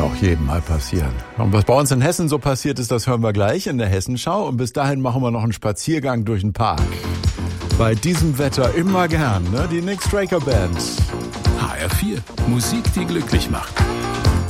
auch jedem mal passieren. Und was bei uns in Hessen so passiert ist, das hören wir gleich in der Hessenschau. Und bis dahin machen wir noch einen Spaziergang durch den Park. Bei diesem Wetter immer gern, ne? Die Nick Straker Band. HR4, Musik, die glücklich macht.